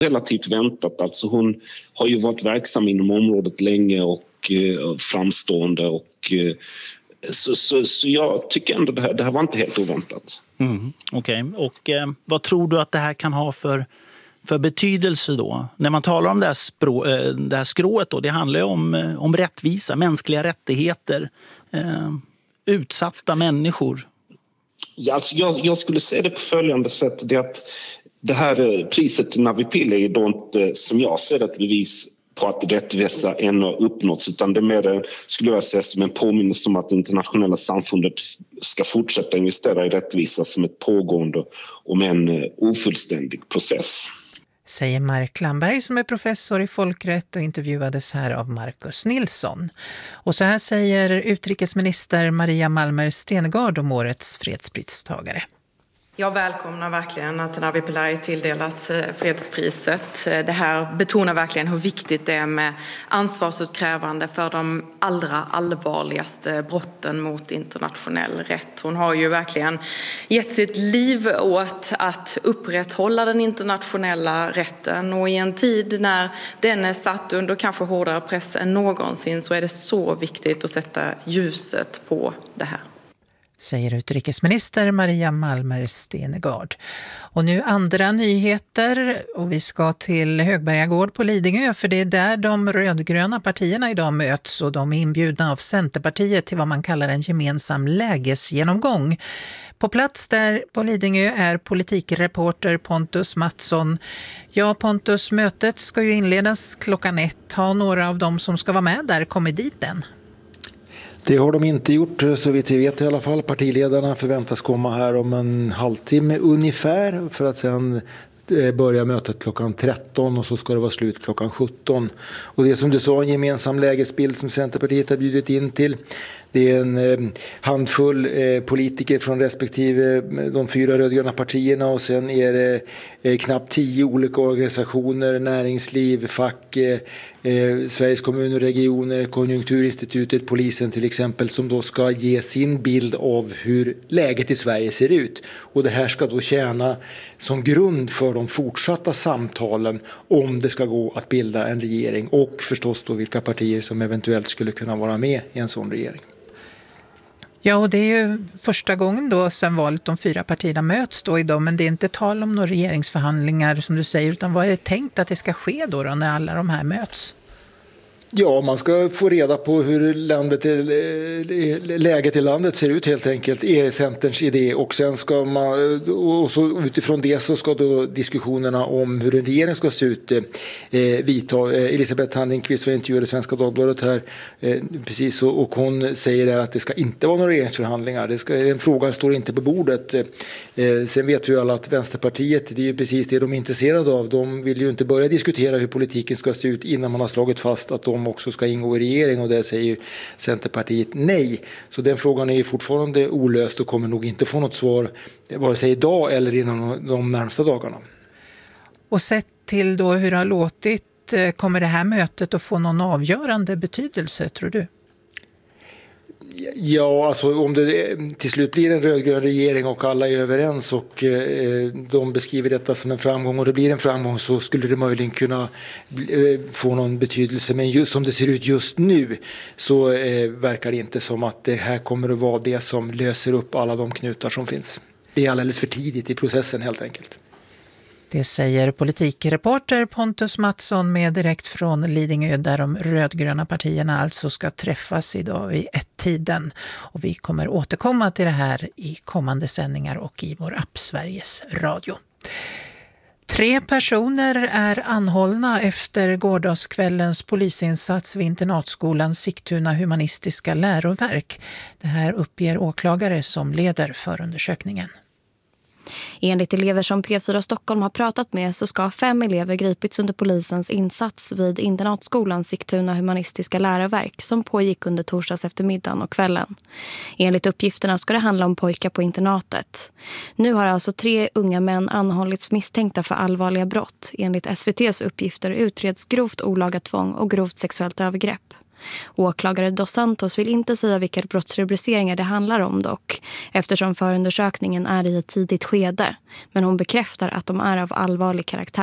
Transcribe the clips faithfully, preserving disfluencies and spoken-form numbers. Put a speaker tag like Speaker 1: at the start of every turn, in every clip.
Speaker 1: relativt väntat. Alltså hon har ju varit verksam inom området länge och eh, framstående och eh, så, så, så jag tycker ändå det här, det här var inte helt oväntat.
Speaker 2: Mm, Okej, okay. och eh, vad tror du att det här kan ha för, för betydelse då? När man talar om det här, språ, eh, det här skrået då, det handlar ju om, eh, om rättvisa, mänskliga rättigheter, eh, utsatta människor.
Speaker 1: Ja, alltså jag, jag skulle säga det på följande sätt, det att det här priset till Navi Pillay är då inte, som jag ser det, ett bevis på att rättvisa ännu har uppnåtts, utan det är mer, skulle jag säga, som en påminnelse om att det internationella samfundet ska fortsätta investera i rättvisa som ett pågående och en ofullständig process.
Speaker 3: Säger Mark Lamberg som är professor i folkrätt och intervjuades här av Marcus Nilsson. Och så här säger utrikesminister Maria Malmer Stenergard om årets fredspristagare.
Speaker 4: Jag välkomnar verkligen att Navi Pillay tilldelas fredspriset. Det här betonar verkligen hur viktigt det är med ansvarsutkrävande för de allra allvarligaste brotten mot internationell rätt. Hon har ju verkligen gett sitt liv åt att upprätthålla den internationella rätten, och i en tid när den är satt under kanske hårdare press än någonsin så är det så viktigt att sätta ljuset på det här.
Speaker 3: Säger utrikesminister Maria Malmer Stenergard. Och nu andra nyheter, och vi ska till Högbergagård på Lidingö, för det är där de rödgröna partierna idag möts, och de är inbjudna av Centerpartiet till vad man kallar en gemensam lägesgenomgång. På plats där på Lidingö är politikreporter Pontus Mattsson. Ja, Pontus, mötet ska ju inledas klockan ett. Har några av dem som ska vara med där kommit dit än?
Speaker 5: Det har de inte gjort, så vitt vi vet i alla fall. Partiledarna förväntas komma här om en halvtimme ungefär för att sedan börja mötet klockan tretton och så ska det vara slut klockan sjutton. Och det är som du sa en gemensam lägesbild som Centerpartiet har bjudit in till. Det är en eh, handfull eh, politiker från respektive de fyra rödgröna partierna, och sen är det eh, knappt tio olika organisationer, näringsliv, fack, eh, eh, Sveriges kommuner och regioner, Konjunkturinstitutet, polisen till exempel, som då ska ge sin bild av hur läget i Sverige ser ut. Och det här ska då tjäna som grund för de fortsatta samtalen om det ska gå att bilda en regering, och förstås då vilka partier som eventuellt skulle kunna vara med i en sån regering.
Speaker 3: Ja, och det är ju första gången då sedan valet de fyra partierna möts då idag, men det är inte tal om några regeringsförhandlingar som du säger, utan vad är det tänkt att det ska ske då, då när alla de här möts?
Speaker 5: Ja, man ska få reda på hur landet, läget i landet ser ut helt enkelt, är Centerns idé, och sen ska man, och så utifrån det så ska då diskussionerna om hur en regering ska se ut eh, vidta. Elisabeth Tandringqvist var intervjuad i Svenska Dagbladet här eh, precis, och, och hon säger där att det ska inte vara några regeringsförhandlingar. Det ska, den frågan står inte på bordet. Eh, sen vet vi alla att Vänsterpartiet, det är ju precis det de är intresserade av. De vill ju inte börja diskutera hur politiken ska se ut innan man har slagit fast att de också ska ingå i regering, och där säger Centerpartiet nej. Så den frågan är fortfarande olöst och kommer nog inte få något svar vare sig idag eller inom de närmsta dagarna. Och
Speaker 3: sett till då hur det har låtit, kommer det här mötet att få någon avgörande betydelse, tror du?
Speaker 5: Ja, alltså om det till slut blir en rödgrön regering och alla är överens och eh, de beskriver detta som en framgång och det blir en framgång, så skulle det möjligen kunna eh, få någon betydelse. Men just som det ser ut just nu så eh, verkar det inte som att det här kommer att vara det som löser upp alla de knutar som finns. Det är alldeles för tidigt i processen helt enkelt.
Speaker 3: Det säger politikreporter Pontus Mattsson med direkt från Lidingö, där de rödgröna partierna alltså ska träffas idag vid ett-tiden. Och vi kommer återkomma till det här i kommande sändningar och i vår app Sveriges Radio. Tre personer är anhållna efter gårdagskvällens polisinsats vid internatskolan Sigtuna humanistiska läroverk. Det här uppger åklagare som leder förundersökningen.
Speaker 6: Enligt elever som P fyra Stockholm har pratat med så ska fem elever gripits under polisens insats vid internatskolan Sigtuna humanistiska läroverk som pågick under torsdags eftermiddagen och kvällen. Enligt uppgifterna ska det handla om pojkar på internatet. Nu har alltså tre unga män anhållits misstänkta för allvarliga brott. Enligt S V T:s uppgifter utreds grovt olaga tvång och grovt sexuellt övergrepp. Åklagare Dos Santos vill inte säga vilka brottsrubriceringar det handlar om dock, eftersom förundersökningen är i ett tidigt skede, men hon bekräftar att de är av allvarlig karaktär.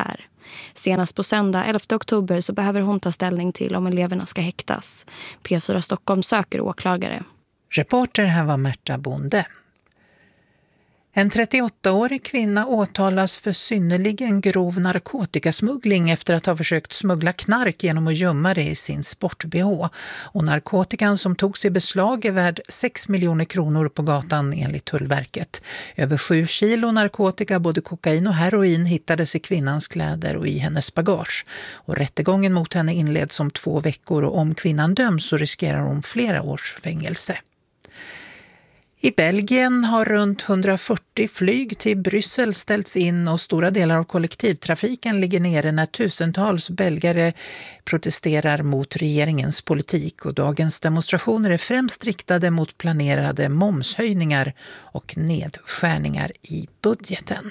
Speaker 6: Senast på söndag elfte oktober så behöver hon ta ställning till om eleverna ska häktas. P fyra Stockholm söker åklagare.
Speaker 3: Reporter här var Märta Bonde. En trettioåttaårig kvinna åtalas för synnerligen grov narkotikasmuggling efter att ha försökt smuggla knark genom att gömma det i sin sport-B H. Och narkotikan som togs i beslag är värd sex miljoner kronor på gatan enligt Tullverket. Över sju kilo narkotika, både kokain och heroin, hittades i kvinnans kläder och i hennes bagage. Och rättegången mot henne inleds om två veckor och om kvinnan döms så riskerar hon flera års fängelse. I Belgien har runt hundrafyrtio flyg till Bryssel ställts in och stora delar av kollektivtrafiken ligger nere när tusentals belgare protesterar mot regeringens politik. Och dagens demonstrationer är främst riktade mot planerade momshöjningar och nedskärningar i budgeten.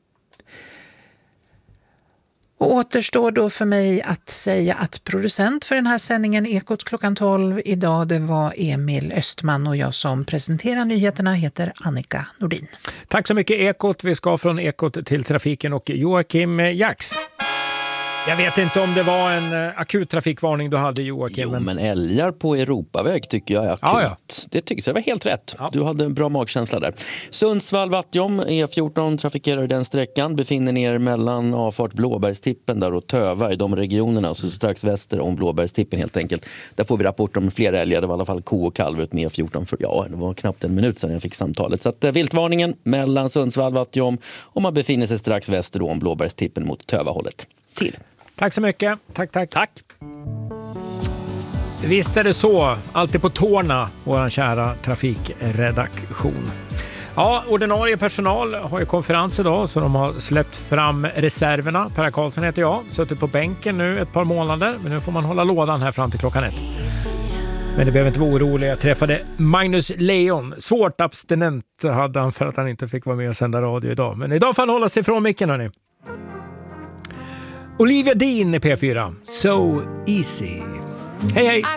Speaker 3: Och återstår då för mig att säga att producent för den här sändningen Ekot klockan tolv idag, det var Emil Östman, och jag som presenterar nyheterna heter Annika Nordin.
Speaker 7: Tack så mycket Ekot. Vi ska från Ekot till trafiken och Joakim Jax. Jag vet inte om det var en uh, akut trafikvarning du hade, Joakim.
Speaker 8: Jo, men älgar på Europaväg tycker jag är akut. Ja, ja. Det tycker jag, det var helt rätt. Ja. Du hade en bra magkänsla där. Sundsvall-Vattjom, E fjorton trafikerar den sträckan. Befinner ner mellan avfart Blåbergstippen där och Töva i de regionerna. Så strax väster om Blåbergstippen helt enkelt. Där får vi rapport om flera älgar. Det var i alla fall ko och kalv ut med E fjorton. För, ja, det var knappt en minut sedan jag fick samtalet. Så att, uh, viltvarningen mellan Sundsvall-Vattjom och man befinner sig strax väster om Blåbergstippen mot Töva-hållet. Till.
Speaker 7: Tack så mycket. Tack, tack. Tack. Visst är det så. Alltid på tårna, vår kära trafikredaktion. Ja, ordinarie personal har ju konferens idag så de har släppt fram reserverna. Per Karlsson heter jag. Suttit på bänken nu ett par månader. Men nu får man hålla lådan här fram till klockan ett. Men det behöver inte vara orolig. Jag träffade Magnus Leon. Svårt abstinent hade han för att han inte fick vara med och sända radio idag. Men idag får han hålla sig från micken, hörni. Olivia Dean i P fyra. So easy. Hej hej!